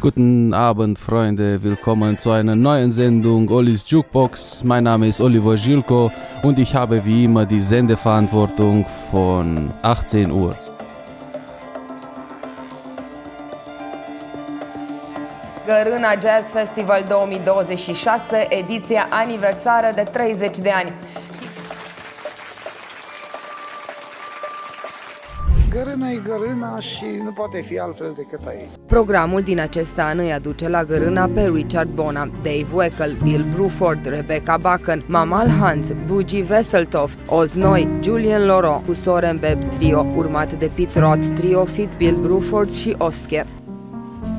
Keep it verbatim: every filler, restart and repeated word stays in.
Guten Abend, Freunde. Willkommen zu einer neuen Sendung Ollis Jukebox. Mein Name ist Oliver Gilco und ich habe wie immer die Sendeverantwortung von achtzehn Uhr. Gărâna Jazz Festival două mii douăzeci și șase, ediția aniversară de treizeci de ani. Gărâna e gărâna și nu poate fi altfel decât a ei. Programul din acest an îi aduce la gărâna pe Richard Bona, Dave Weckl, Bill Bruford, Rebecca Buchan, Mamal Hans, Boogie Wesseltoft, Oz Noi, Julien Loro cu Soren Beb Trio, urmat de Pete Roth Trio fit Bill Bruford și Oscar.